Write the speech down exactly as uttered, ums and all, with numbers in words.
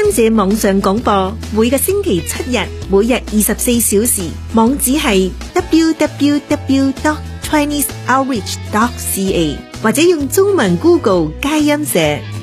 央社網上廣播，每個星期七日，每日二十四小時，網址係 w w w dot chinese outreach dot c a 或者用中文 Google 佳音社。